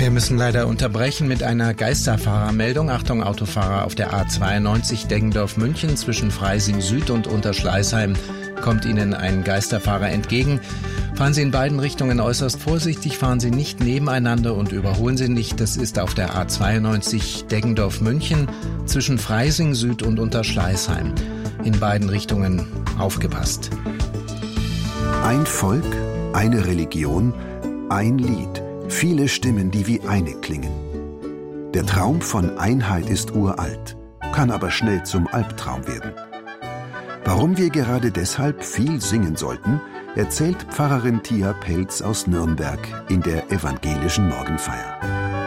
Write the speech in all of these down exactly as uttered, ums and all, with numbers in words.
Wir müssen leider unterbrechen mit einer Geisterfahrermeldung. Achtung, Autofahrer auf der A zweiundneunzig Deggendorf-München zwischen Freising Süd und Unterschleißheim kommt Ihnen ein Geisterfahrer entgegen. Fahren Sie in beiden Richtungen äußerst vorsichtig, fahren Sie nicht nebeneinander und überholen Sie nicht. Das ist auf der A zweiundneunzig Deggendorf-München zwischen Freising Süd und Unterschleißheim. In beiden Richtungen aufgepasst. Ein Volk, eine Religion, ein Lied. Viele Stimmen, die wie eine klingen. Der Traum von Einheit ist uralt, kann aber schnell zum Albtraum werden. Warum wir gerade deshalb viel singen sollten, erzählt Pfarrerin Tia Pelz aus Nürnberg in der evangelischen Morgenfeier.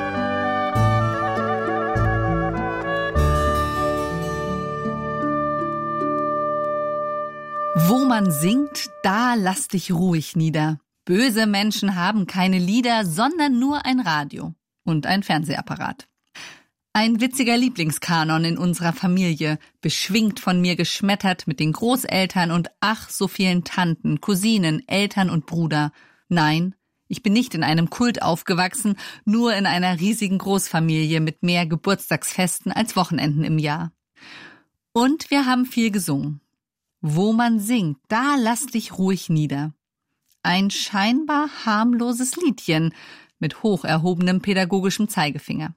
Wo man singt, da lass dich ruhig nieder. Böse Menschen haben keine Lieder, sondern nur ein Radio und ein Fernsehapparat. Ein witziger Lieblingskanon in unserer Familie, beschwingt von mir geschmettert mit den Großeltern und ach so vielen Tanten, Cousinen, Eltern und Bruder. Nein, ich bin nicht in einem Kult aufgewachsen, nur in einer riesigen Großfamilie mit mehr Geburtstagsfesten als Wochenenden im Jahr. Und wir haben viel gesungen. Wo man singt, da lass dich ruhig nieder. Ein scheinbar harmloses Liedchen mit hoch erhobenem pädagogischem Zeigefinger.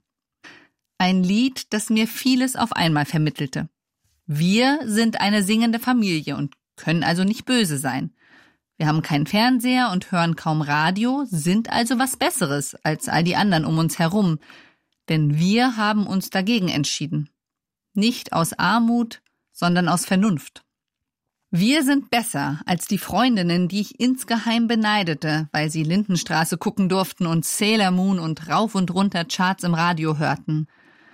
Ein Lied, das mir vieles auf einmal vermittelte. Wir sind eine singende Familie und können also nicht böse sein. Wir haben keinen Fernseher und hören kaum Radio, sind also was Besseres als all die anderen um uns herum. Denn wir haben uns dagegen entschieden. Nicht aus Armut, sondern aus Vernunft. Wir sind besser als die Freundinnen, die ich insgeheim beneidete, weil sie Lindenstraße gucken durften und Sailor Moon und rauf und runter Charts im Radio hörten.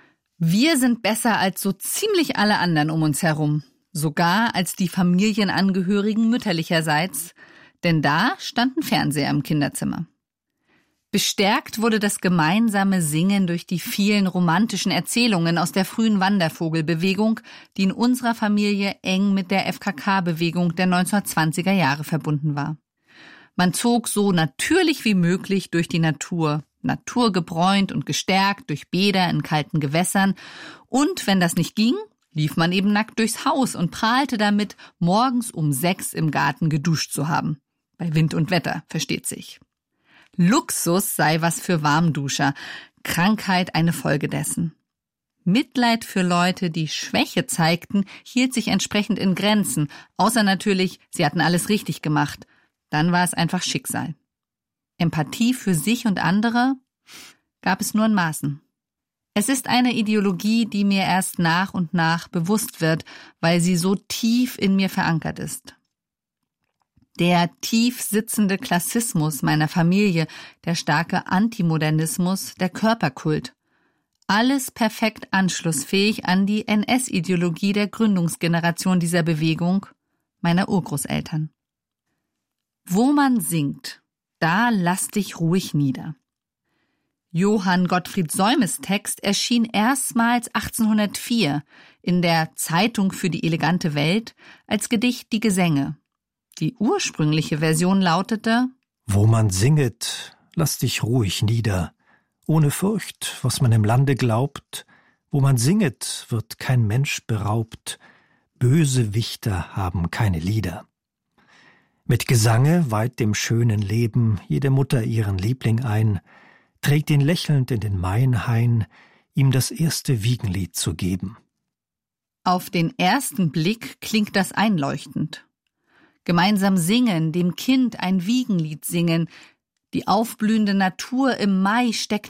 Wir sind besser als so ziemlich alle anderen um uns herum, sogar als die Familienangehörigen mütterlicherseits, denn da standen Fernseher im Kinderzimmer. Bestärkt wurde das gemeinsame Singen durch die vielen romantischen Erzählungen aus der frühen Wandervogelbewegung, die in unserer Familie eng mit der F K K-Bewegung der neunzehnhundertzwanziger Jahre verbunden war. Man zog so natürlich wie möglich durch die Natur, naturgebräunt und gestärkt durch Bäder in kalten Gewässern, und wenn das nicht ging, lief man eben nackt durchs Haus und prahlte damit, morgens um sechs im Garten geduscht zu haben. Bei Wind und Wetter, versteht sich. Luxus sei was für Warmduscher, Krankheit eine Folge dessen. Mitleid für Leute, die Schwäche zeigten, hielt sich entsprechend in Grenzen, außer natürlich, sie hatten alles richtig gemacht. Dann war es einfach Schicksal. Empathie für sich und andere gab es nur in Maßen. Es ist eine Ideologie, die mir erst nach und nach bewusst wird, weil sie so tief in mir verankert ist. Der tief sitzende Klassismus meiner Familie, der starke Antimodernismus, der Körperkult. Alles perfekt anschlussfähig an die N S-Ideologie der Gründungsgeneration dieser Bewegung, meiner Urgroßeltern. Wo man singt, da lass dich ruhig nieder. Johann Gottfried Säumes Text erschien erstmals achtzehnhundertvier in der Zeitung für die elegante Welt als Gedicht Die Gesänge. Die ursprüngliche Version lautete: Wo man singet, lass dich ruhig nieder, ohne Furcht, was man im Lande glaubt. Wo man singet, wird kein Mensch beraubt, böse Wichter haben keine Lieder. Mit Gesange weiht dem schönen Leben jede Mutter ihren Liebling ein, trägt ihn lächelnd in den Maienhain, ihm das erste Wiegenlied zu geben. Auf den ersten Blick klingt das einleuchtend. Gemeinsam singen, dem Kind ein Wiegenlied singen, die aufblühende Natur im Mai steckt